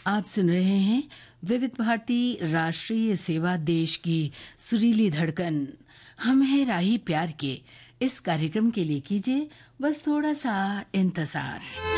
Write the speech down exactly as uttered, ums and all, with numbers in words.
आप सुन रहे हैं विविध भारती राष्ट्रीय सेवा, देश की सुरीली धड़कन। हम हैं राही प्यार के। इस कार्यक्रम के लिए कीजिए बस थोड़ा सा इंतजार।